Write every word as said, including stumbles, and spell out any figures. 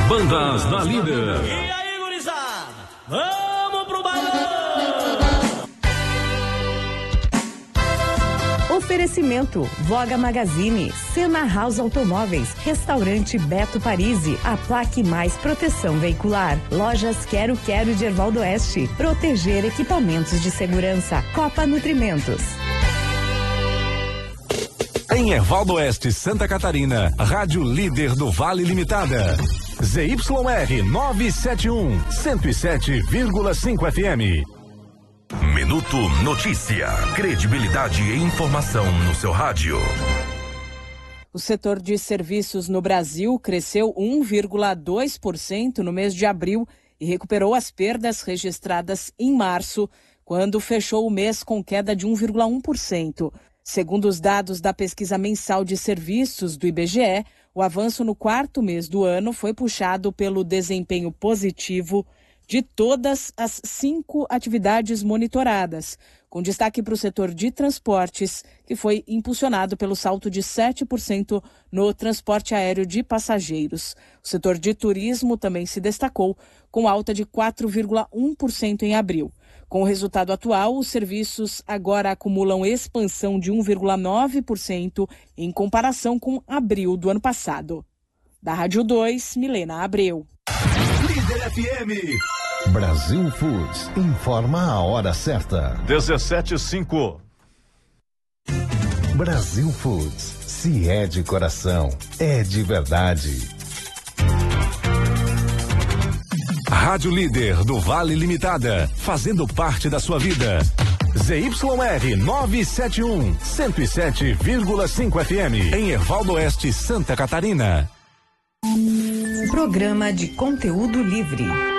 Bandas da Líder. E aí, gurizada? Vamos pro bailão! Oferecimento Voga Magazine, Sena House Automóveis, Restaurante Beto Parisi, a Plaque Mais Proteção Veicular, Lojas Quero Quero de Ervaldo Oeste, Proteger Equipamentos de Segurança, Copa Nutrimentos. Em Ervaldo Oeste, Santa Catarina, Rádio Líder do Vale Limitada. Z Y R novecentos e setenta e um, cento e sete vírgula cinco F M. Minuto Notícia. Credibilidade e informação no seu rádio. O setor de serviços no Brasil cresceu um vírgula dois por cento no mês de abril e recuperou as perdas registradas em março, quando fechou o mês com queda de um vírgula um por cento. Segundo os dados da pesquisa mensal de serviços do I B G E, o avanço no quarto mês do ano foi puxado pelo desempenho positivo de todas as cinco atividades monitoradas, com destaque para o setor de transportes, que foi impulsionado pelo salto de sete por cento no transporte aéreo de passageiros. O setor de turismo também se destacou, com alta de quatro vírgula um por cento em abril. Com o resultado atual, os serviços agora acumulam expansão de um vírgula nove por cento em comparação com abril do ano passado. Da Rádio dois, Milena Abreu. Líder F M. Brasil Foods informa a hora certa. dezessete e cinco. Brasil Foods, se é de coração, é de verdade. Rádio Líder do Vale Limitada, fazendo parte da sua vida. Z Y R novecentos e setenta e um, cento e sete vírgula cinco F M, em Ervaldo Oeste, Santa Catarina. Programa de conteúdo livre.